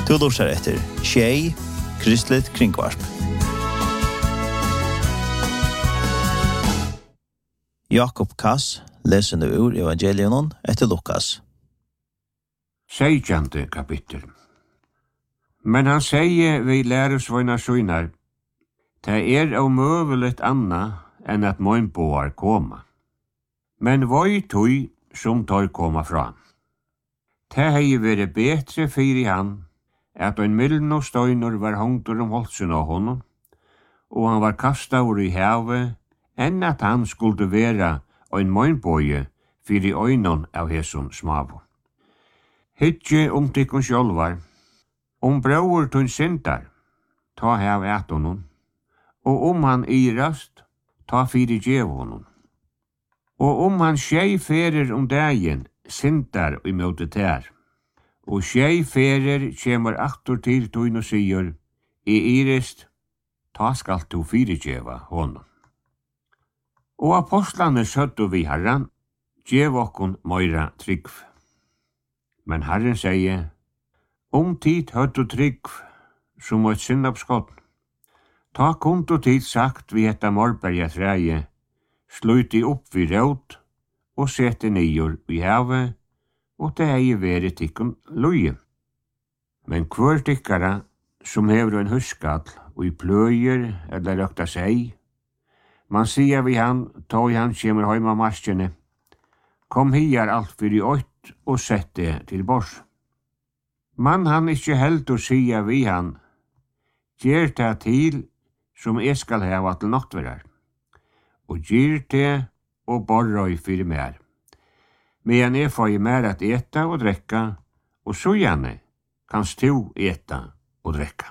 Du lurer etter Tjej, Kristligt Kringvarp. Jakob Kass leser nu ur Evangelion etter Lukas. 16. kapittel. Men han sier vi læresvøyna søynar, det omøveligt anna enn at møgnboar koma. Men voi tøy som tar koma fra. Det hei vere betre fyrir han, at ein milden og støynur var hongtur holsen av honom, og han var kastaur i havet, enn at han skulle vera ein møgnboje fyrir øynon av hesson smavo. Hitje tikkun sjálvar, brauur tun syndar, ta hav et honom, og han irast, ta fyrir djev honom. Og han skjei ferir dagen, syndar i møte ter, og skjei ferir kjemur aftur til tun og sigur, irist, ta skal tu fyrir djeva honom. Og apostlane søttu vi Herran, djev okkun møyra tryggv. Men Herren sier, tid høttu tryggv, som et syndapskott. Ta kundu tid sagt vi etta morberja træje, sluti upp vi råd, og sette nyer i havet, og det hei veri tikkun løye. Men hver tikkara, som hever en huskall, og i pløyer eller røkta seg, man sier vi han, ta i han kjemur heima marskjene, kom hier alt fyrir 8 og sett det til bors. Man han ikkje heldur sier vi han, gjer det til som jeg skal heva til noktverar, og gjer det og borrøy fyrir mer. Men jeg får mer at eta og drekka, og så gjerne kanst du eta og drekka.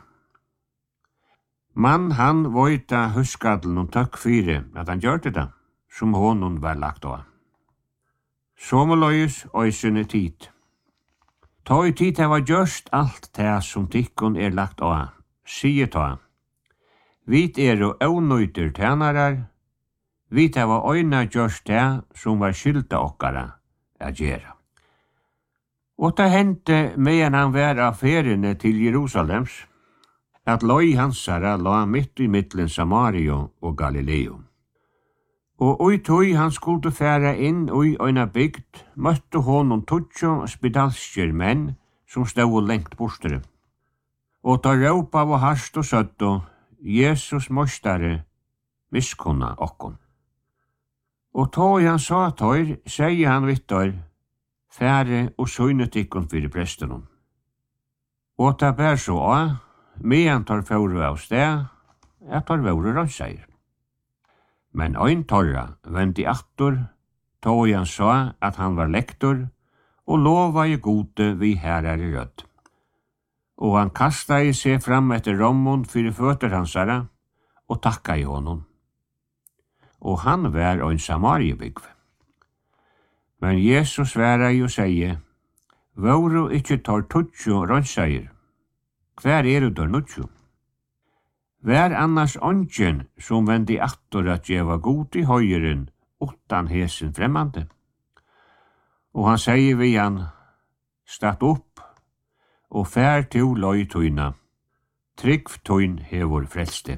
Man han voita huskadlen takk fyrir at han gjør det, som honom var lagt av. Sommerløyes øysene tid. Ta i tid heva gjørst alt det som tikkun lagt av, sier ta. Vit og øvnøyter tænarar, vit heva øyna gjørst det som var skylda okkara gjera. Og det hendte medan han var av feriene til Jerusalems, at løy hansara la mitt i mittlen Samario og Galileo. Og ui tøy han skulle færa inn ui øyna bygd, møtte honom tutsjo spedalskjer menn som stod lengt bostere. Og ta råpa av harst og søtto, Jesus mostare, miskonna okkon. Og tøy han sa tøyr, sier han vittor, fære og søynet ikkon fyrir prestenon. Og ta bær så av, medan tar fåru av sted, at tar våre rønnseier. Men ein torra vendi aftur, tog han sa at han var lektor, og lova i gode vi herrar i rødd. Og han kasta i seg fram etter rommon fyrir føtter hansara, og takka i honom. Og han var ein samariebygv. Men Jesus sværa i og seie, våru ikkje tar tutsjo rønnseier, hver du der nutsjo? Vær annars ongen som vendi aftur at djeva god i høyren utan hesen fremmande. Og han sier vi han, statt opp, og fær til løy tøyna, tryggv tøyn hevor frelste.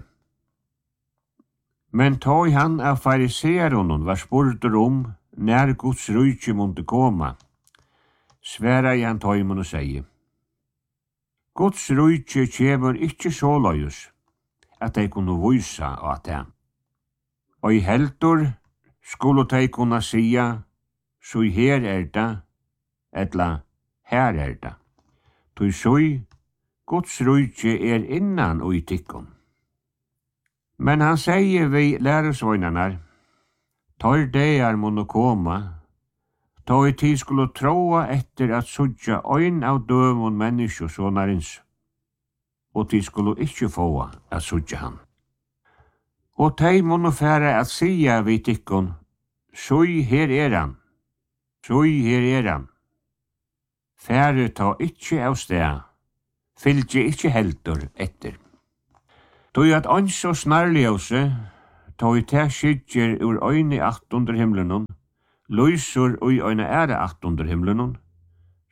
Men tøy han av fariseronen var spurtur nær Guds rujtje måtte koma, sværa i han tøymon og sier, Guds rujtje kjemur ikkje så løyus, at de kunne vysa av det. Og i heldur skulle de kunne sia, så her det, etla her det. Tui sui, Guds rujtje innan og i tikkun. Men han sier vi læresvøynanar, tar deir måtte koma, ta i tid skulle troa etter at sudja øyn av døvun menneskjosånarins, og de skulle ikkje få at sudja han. Og de måtte fære at sia vi tikkun, sui her han, sui her han. Fære ta ikkje av sted, fylgje ikkje heldur etter. Tog at ans og snarljøse, tog i teg skydjer ur øyne 800 himlenon, løysur ui øyne ære 800 himlenon,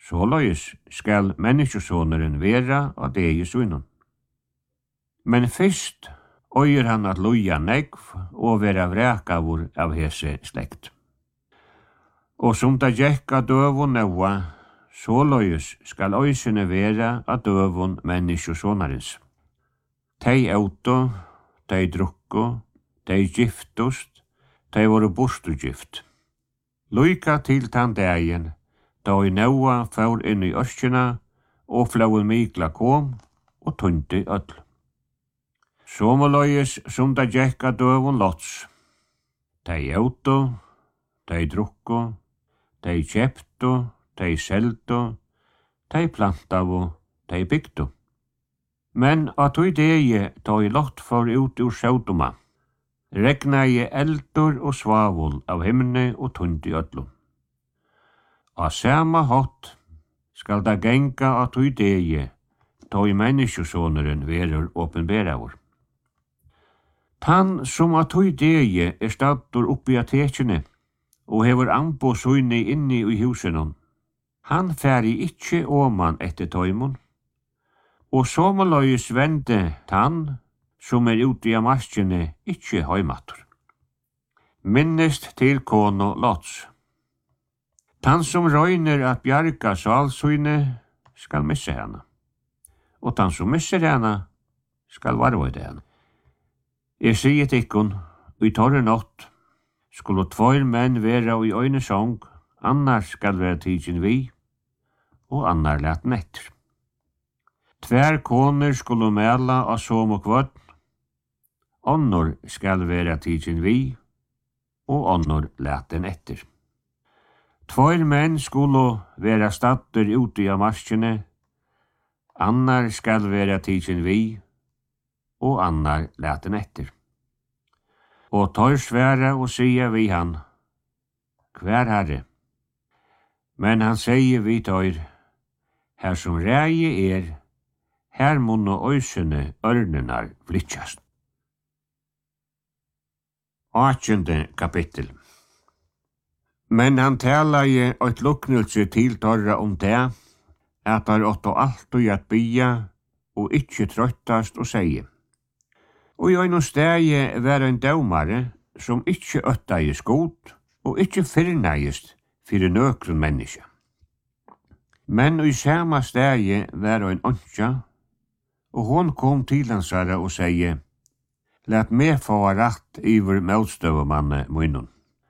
Såleis skal menneskesoneren vera av det i sunnen. Men fyrst øyer han at loja negv og vera vrekavur av hese slekt. Og som da gjekka døvun neua, såleis skal øysene vera av døvun menneskesonarens. Tei auto, tei drukko, tei giftust, tei voru borstugift. Luika til tann dagen, da i neua fær inn i ørskina, og flauen mikla kom, og tundi öll. Somuleiðis som da gjekka døvun lots. Tei auto, tei drukko, tei kjeptu, tei seldu, tei plantavu, tei bygdu. Men at tui degi da i lott for ut ur sjautuma, regnai eldur og svavul av himne og tundi öllum. A sama hot skal da genga at tui degi da i menneskesoneren verur åpenberavur. Tann som at tui degi staddur uppi a tekjene og hefur ambo søyni inni i husenum, han færi ikkje åman etter tøymon, og somuleiðis vende tann som ute av maskene ikkje høymatur. Minnest til kono Lots. Tann som røyner at bjarga salsøyne skal missa henne, og tann som misser henne skal varvøyde henne. Jeg sier til ikkun, i torre natt, skulle 2 menn vera i øyne song, annar skal vera tidsin vi, og annar let netter. 2 koner skulle mela av som og kvøtt, annor skal vera tidsin vi, og annor let den etter. 2 menn skulle vera stadder ute av marskene, annar skal vera tidsin vi, og annar let den etter. Og tar sværa og sier vi han, hver herre. Men han sier vi tar, her som reie her munno øysene ørnenar flytjast. 8. kapittel. Men han talar i eit luknelse til torra det, at han åtto alt og at bia, og ikkje trøttast og seie. Og i einum stegi var ein dømare som ikkje øttaði skot og ikkje fyrnaðist fyrir nøkrun menneske. Men i sama stegi var ein ontja, og hon kom til hansara og seie, «Lat meg få ratt yver motstøvumanne munnen».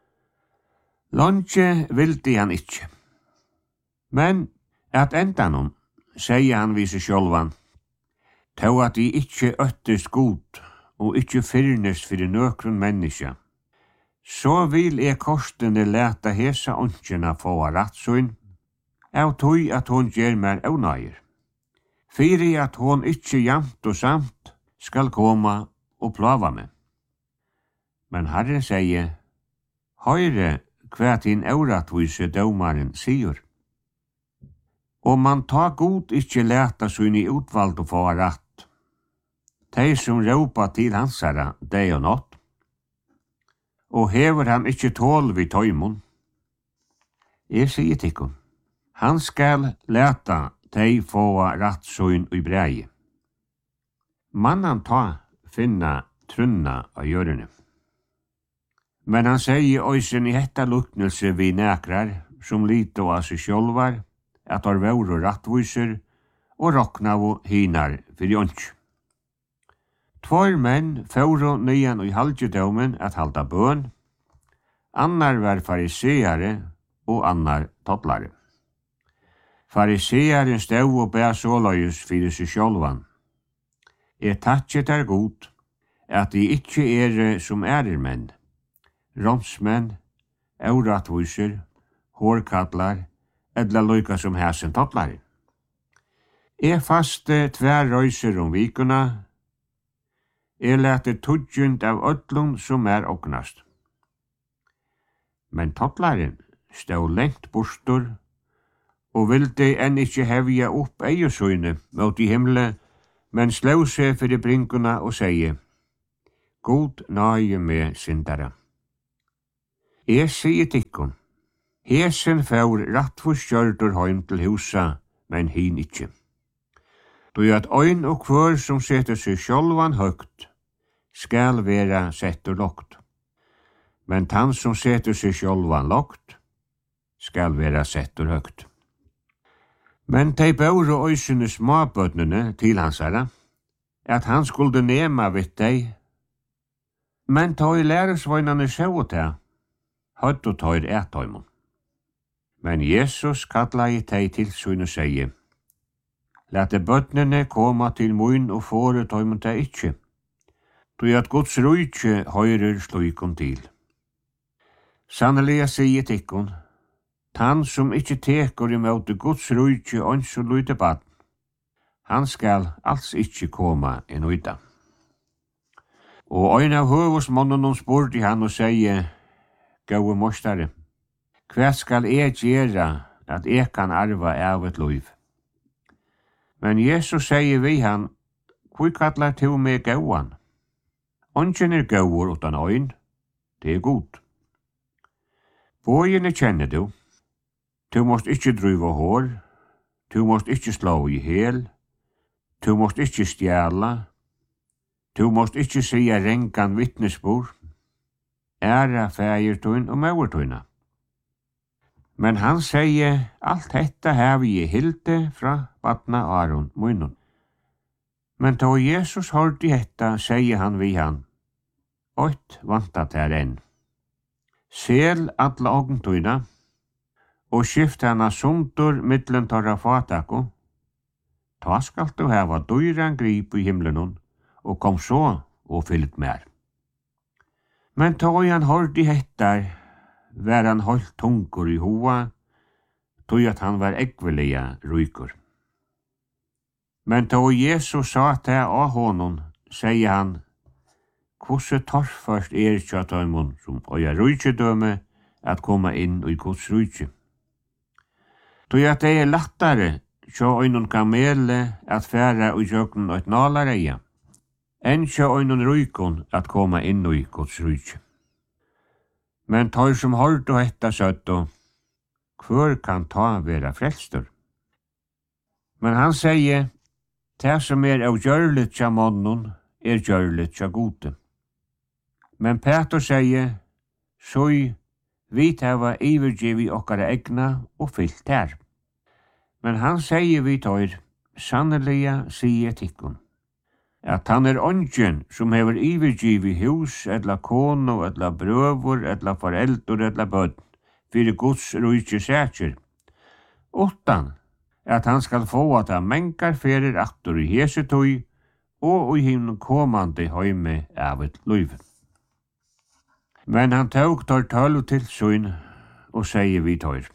Longe vildi han ikkje. Men at endanum, seie han vi seg sjálvan, «Tau at I ikkje øttist god, og ikkje fyrnest fyrir nøkrun menneske, så vil kostene leta hesa ontjena få rattsøyn, av tøy at hon gjer mer avnøyer. Fyri at hon ikkje jamt og samt skal koma og plava meg. Men Herre sier, høyre hva din auratvise dømaren sier. Og man ta god ikkje leta søyn I utvalg og få ratt, de som råpa til hansara deg og natt, og hever han ikkje tål vid tøymon. Jeg sier tikkum, han skal leta de få rattsøyn i breie. Mannan ta finna trunna av gjørene. Men han sier øysen I hetta luknelse vi nekrar, som lito av seg sjálvar, at har væru rattviser, og roknavu hinar fyrir ånds. 2 menn fóru nyan i halgjedaumen at halda bøn, annar var fariseare og annar tottlare. Farisearen stau og bæ såløyus fyrir seg sjálvan. Takkje der god, at de ikkje som menn, romsmenn, auratviser, hårkatlar, edla loika som hæsen tottlare. Faste 2 røyser vikuna, lete tudgjund av öllum som ognast. Men tottlaren stod lengt bostur, og vildi enn ikkje hevja opp eiesøyne mot I himle, men slå seg fyrir bringuna og seie, God nage med syndara. Jeg sier tikkun, Hesen får rattforskjørtur heim til husa, men hin ikkje. Du at øyn og kvør som setter seg sjálvan høgt, skal vera settur lågt. Men tann som setter seg sjálvan lågt, skal vera settur høgt. Men tei bauru øysene småbøtnene til hansara, at han skulle nema vitt dei. Men tog læresvøynane sjau til, høtt og tøyr etøymon. Men Jesus kallaði tei til sín og segi, lette bøtnene koma til mun og fore tøymon tei ikkje, tog at Guds rujtje høyrer sluikon til. Sannelig sier tikkun, tann som ikkje tekur imot Guds rujtje ons og lyte bad, han skal alls ikkje koma inn uita. Og ein av høvusmonnunum spurti han og segi, Gåe mostare, hva skal eg gjera at eg kan arva av et liv? Men Jesus segi vi han, hvor kallar du meg gåan? Ongen gåur utan øyn, det god. Bøyene kjenner du. Du måst ikkje druva hår, du måst ikkje slå i hel, du måst ikkje stjæla, du måst ikkje sia renkan vittnesbord, æra fægirtun og mauertuna. Men han sier, alt detta har vi hilde fra badna Aron munnen. Men då Jesus hørte hetta, sier han vi han, «Oit vantat her enn. Sel alla ogntuna, og skift hana sundur mittlen torra fatako, ta skal du hava dyran grip i himlenon, og kom så og fyllt mer. Men då han hørte hetta, var han holdt tungur i hoa, tog at han var ekvelia rykur. Men då Jesus sa til av honom, sier han, «Hvordan torrførst kjatøymon som øya rujtjedøme at komme inn i Guds rujtje?» Tog at det lattare sjå øynun kamele at færa ui jøkken og et nalareia, enn sjå øynun rujkon at komme inn i Guds rujtje. Men tøy som holdt og hetta søtto, hvor kan ta vera frelstur? Men han sier, det som av gjørligt tja månnen, gjørligt tja gode. Men Peter sier, «Soi, vi tava ivergivi okkara egna og fyllt her.» Men han sier vi tøyr, «Sanneliga sier tikkun, at han ongen som hever ivergivi hus, etla kono, etla brøvor, etla foreldur, etla bøtt, fyrir Guds rujtje sætjer, utan at han skal få at han mengar ferir aktor i hesetøy, og i himn komande høyme av et liv. Men han tåg tar tølu til søyn, og sier vi tøyr,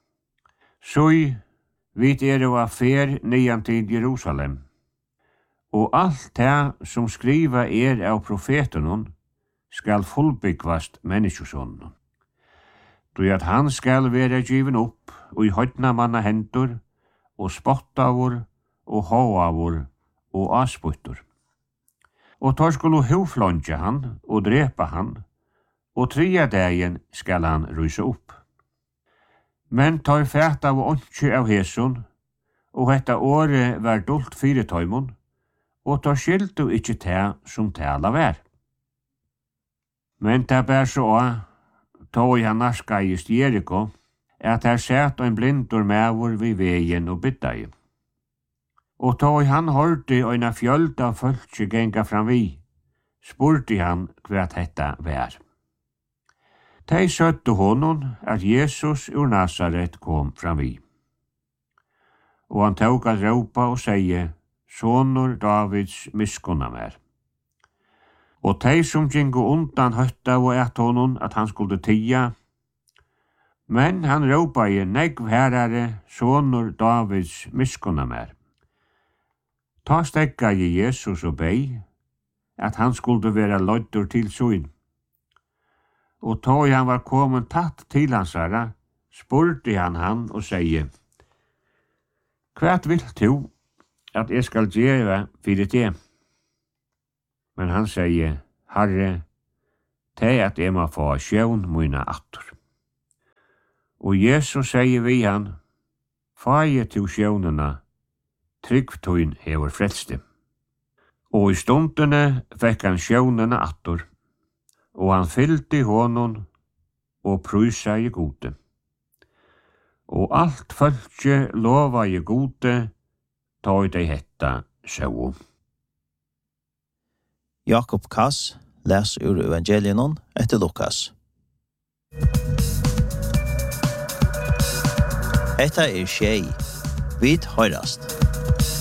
«Søy, vi og affer nian til Jerusalem, og alt det som skriva av profetenon skal fullbyggvast menneskjøsonen. Du at han skal være given opp og i høytna manna hendur, og spottavur, og håavur, og asputtur. Og tar skulle hovflonja han, og drepa han, og tria dagen skal han rysa opp. Men tar fæt av ånkje av hesun, og hetta åre var dult fyrirtøymon, og tar skilt du ikkje ta som tala vær. Men ta bær så tog han narskajist Jeriko, at her sett ein blindur mevor vi vegen og byddai. Og tog han hørte ein av fjölda fölkje genga fram vi, spurte han hva hetta vær. Tei søtte honom at Jesus ur Nazaret kom fram vi. Og han tog at råpa og seie, «Sonur Davids miskunna mer.» Og tei som gingo undan høtta og et honom at han skulle tia, men han råpa i negv herare, «Sonur Davids miskunna mer.» Ta stekka i Jesus og bei, at han skulle vera løydur til søyn. Og tog han var kommet tatt til hans herra, spurte han og seie, «Hvat vil du at jeg skal gjøre fyrir det?» Men han sier, «Herre, det at jeg må få sjøvn mine atter.» Og Jesus sier vi han, «Faie til sjónuna, tryggtøyn hever frelste.» Og i stundene fikk han sjónuna attor, og han fyllte honom og prysa i gode. Og alt fölkje lova i gode, ta i dei hetta sjå. Jakob Kass les ur evangelien etter Lukas. Hetta er Tjei. Vid høyrast.